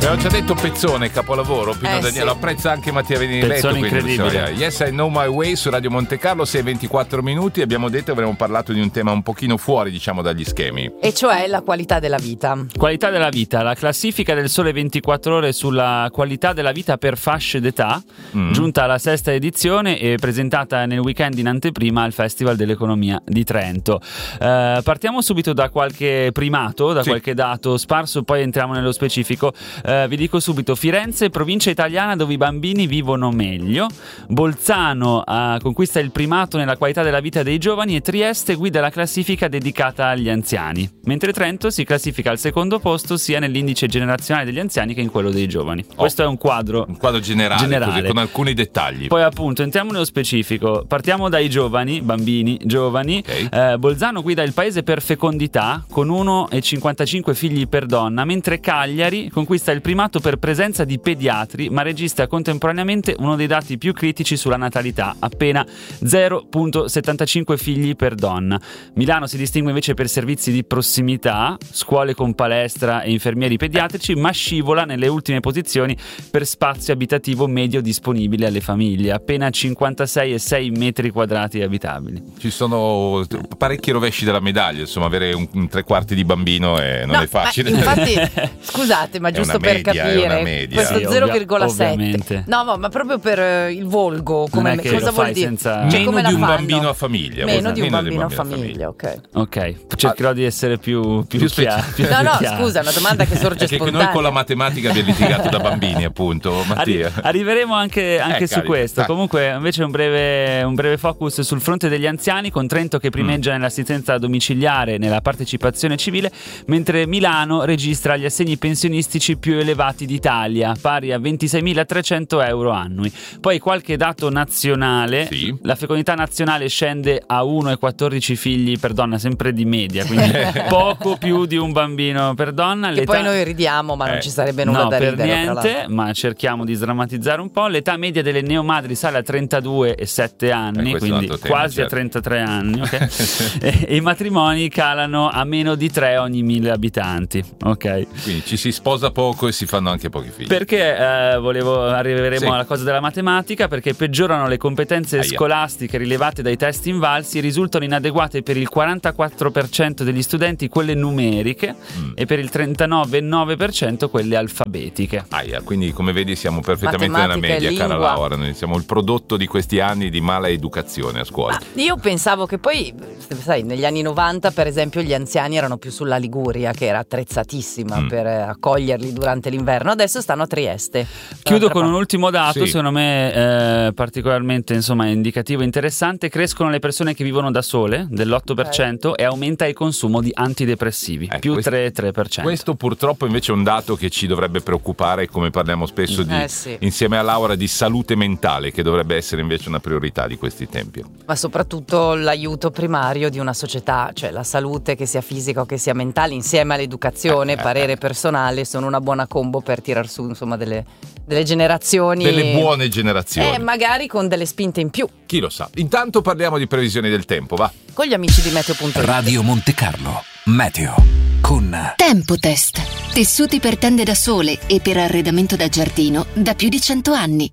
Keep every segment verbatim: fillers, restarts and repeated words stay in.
Abbiamo già detto pezzone, capolavoro. Pino Eh, Daniele, sì. apprezza anche Mattia Veniletto. Pezzone Quindi, incredibile. Yes, I Know My Way su Radio Monte Carlo, sei e ventiquattro minuti. Abbiamo detto che avremmo parlato di un tema un pochino fuori, diciamo, dagli schemi. E cioè la qualità della vita. Qualità della vita, la classifica del Sole ventiquattro Ore sulla qualità della vita per fasce d'età, Mm. giunta alla sesta edizione e presentata nel weekend in anteprima al Festival dell'Economia di Trento. Eh, partiamo subito da qualche primato, da Sì. qualche dato sparso, poi entriamo nello specifico. Eh, vi dico subito: Firenze, provincia italiana dove i bambini vivono meglio. Bolzano eh, conquista il primato nella qualità della vita dei giovani e Trieste guida la classifica dedicata agli anziani, mentre Trento si classifica al secondo posto sia nell'indice generazionale degli anziani che in quello dei giovani. Oh. Questo è un quadro Un quadro generale, Generale. così, con alcuni dettagli. Poi appunto entriamo nello specifico, partiamo dai giovani, bambini, giovani. Ok. eh, Bolzano guida il paese per fecondità con uno virgola cinquantacinque figli per donna, mentre Cagliari conquista il primato per presenza di pediatri, ma registra contemporaneamente uno dei dati più critici sulla natalità, appena zero virgola settantacinque figli per donna. Milano si distingue invece per servizi di prossimità, scuole con palestra e infermieri pediatrici, ma scivola nelle ultime posizioni per spazio abitativo medio disponibile alle famiglie, appena cinquantasei virgola sei metri quadrati abitabili. Ci sono parecchi rovesci della medaglia, insomma, avere un, un tre quarti di bambino è, non No, è facile. ma infatti, scusate, ma È giusto una per media, è capire, una media. questo Sì, ovvia- zero virgola ovviamente. sette. No, no, ma proprio per eh, il volgo, come, Non è che cosa lo vuol fai dire? senza- Cioè, Meno come di la un fanno? bambino a famiglia. Meno vuol di un dire. bambino a famiglia, ok. Ok, cercherò di essere più, più, Più chiaro. specifico. più No, no, chiaro. scusa, è una domanda che sorge Perché spontanea. noi con la matematica abbiamo litigato da bambini, appunto, Mattia. Arri- arriveremo anche, anche Eh, su cari, questo. dai. Comunque, invece, un breve, un breve focus sul fronte degli anziani, con Trento che primeggia nell'assistenza domiciliare e nella partecipazione civile, mentre Milano registra gli assegni pensionistici più elevati d'Italia, pari a ventiseimilatrecento euro annui. Poi qualche dato nazionale: Sì. la fecondità nazionale scende a uno virgola quattordici figli per donna, sempre di media, quindi poco più di un bambino per donna. Che poi noi ridiamo, ma non Eh, ci sarebbe nulla No, da per ridere. tra niente, l'altro. ma cerchiamo di sdrammatizzare un po'. L'età media delle neomadri sale a trentadue e sette anni, Eh, questo è un quindi altro tema, quasi certo. a trentatré anni, ok? e, e i matrimoni calano a meno di tre ogni mille abitanti, ok? Quindi ci si sposa poco e si fanno anche pochi figli. Perché eh, volevo arriveremo Sì. alla cosa della matematica, perché peggiorano le competenze Aia. scolastiche rilevate dai test invalsi, risultano inadeguate per il quarantaquattro per cento degli studenti quelle numeriche Mm. e per il trentanove virgola nove per cento quelle alfabetiche. Aia, quindi come vedi siamo perfettamente nella Matematica e media, cara lingua. Laura. Noi siamo il prodotto di questi anni di mala educazione a scuola. Ma io pensavo che poi, sai, negli anni novanta per esempio gli anziani erano più sulla Liguria, che era attrezzatissima Mm. per eh, accoglierli durante l'inverno, adesso stanno a Trieste. Chiudo Dall'altra con un parte. ultimo dato, Sì. secondo me eh, particolarmente insomma indicativo e interessante: crescono le persone che vivono da sole dell'otto per cento e aumenta il consumo di antidepressivi, Eh, più questo- tre virgola tre per cento. Questo purtroppo invece è un dato che ci dovrebbe preoccupare, come parliamo spesso di, Eh, sì. insieme a Laura, di salute mentale, che dovrebbe essere invece una priorità di questi tempi. Ma soprattutto l'aiuto primario di una società, cioè la salute, che sia fisica o che sia mentale, insieme all'educazione, Eh, eh, parere eh. personale, sono una buona combo per tirar su insomma delle, delle generazioni. Delle buone generazioni. Eh, magari con delle spinte in più. Chi lo sa. Intanto parliamo di previsioni del tempo, va. Con gli amici di Meteo punto it. Radio Monte Carlo, Meteo, con Tempotest. Tessuti per tende da sole e per arredamento da giardino da più di cento anni.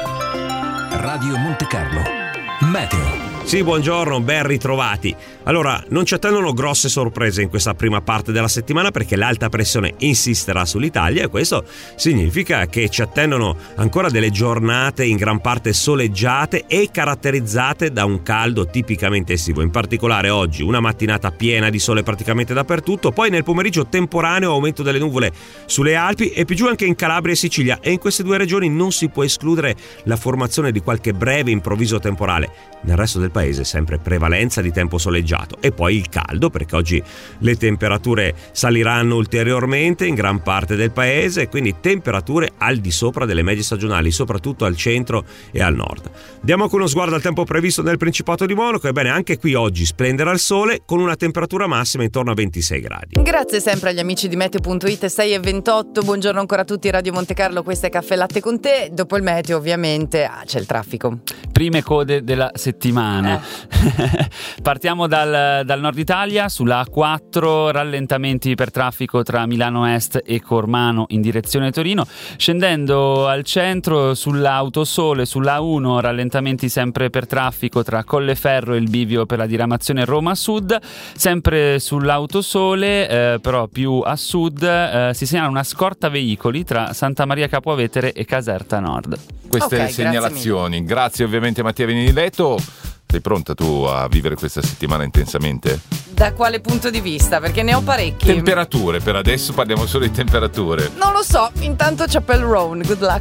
Radio Monte Carlo, Meteo. Sì, buongiorno, ben ritrovati. Allora, non ci attendono grosse sorprese in questa prima parte della settimana perché l'alta pressione insisterà sull'Italia e questo significa che ci attendono ancora delle giornate in gran parte soleggiate e caratterizzate da un caldo tipicamente estivo. In particolare oggi una mattinata piena di sole praticamente dappertutto, poi nel pomeriggio temporaneo aumento delle nuvole sulle Alpi e più giù anche in Calabria e Sicilia, e in queste due regioni non si può escludere la formazione di qualche breve improvviso temporale. Nel resto del paese sempre prevalenza di tempo soleggiato e poi il caldo, perché oggi le temperature saliranno ulteriormente in gran parte del paese, quindi temperature al di sopra delle medie stagionali, soprattutto al centro e al nord. Diamo anche uno sguardo al tempo previsto nel Principato di Monaco. Ebbene, anche qui oggi splenderà il sole con una temperatura massima intorno a ventisei gradi. Grazie sempre agli amici di Meteo punto it, sei e ventotto. Buongiorno ancora a tutti, Radio Monte Carlo, questo è Caffè Latte con te. Dopo il meteo ovviamente ah, c'è il traffico. Prime code della settimana. Milano. Eh. Partiamo dal, dal nord Italia, sulla A quattro rallentamenti per traffico tra Milano Est e Cormano in direzione Torino. Scendendo al centro sulla Autosole, sulla A uno rallentamenti sempre per traffico tra Colleferro e il bivio per la diramazione Roma Sud. Sempre sull'Autosole, eh, però più a sud, eh, si segnala una scorta veicoli tra Santa Maria Capua Vetere e Caserta Nord. Queste Okay, segnalazioni, grazie, grazie ovviamente Mattia Veniletto. Sei pronta tu a vivere questa settimana intensamente? Da quale punto di vista? Perché ne ho parecchi. Temperature, per adesso parliamo solo di temperature. Non lo so, intanto Chapel Roan, good luck.